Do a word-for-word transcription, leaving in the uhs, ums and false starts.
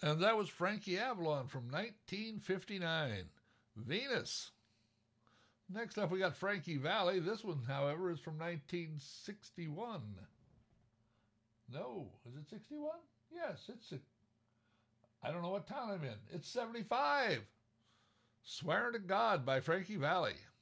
And that was Frankie Avalon from nineteen fifty-nine. Venus. Next up, we got Frankie Valli. This one, however, is from nineteen sixty-one. No, is it sixty-one? Yes, it's. A, I don't know what town I'm in. It's seventy-five. Swearing to God by Frankie Valli.